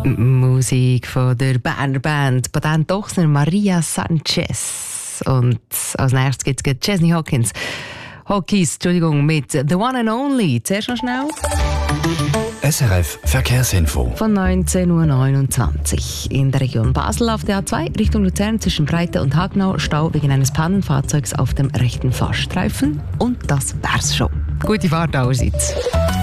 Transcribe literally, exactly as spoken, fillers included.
Musik von der Berner Band Patent Ochsner Maria Sanchez. Und als nächstes gibt es Chesney Hawkins. Hawkins, Entschuldigung, mit The One and Only. Zuerst noch schnell. S R F Verkehrsinfo. Von neunzehn Uhr neunundzwanzig. In der Region Basel auf der A zwei Richtung Luzern zwischen Breite und Hagnau Stau wegen eines Pannenfahrzeugs auf dem rechten Fahrstreifen. Und das wär's schon. Gute Fahrt allerseits.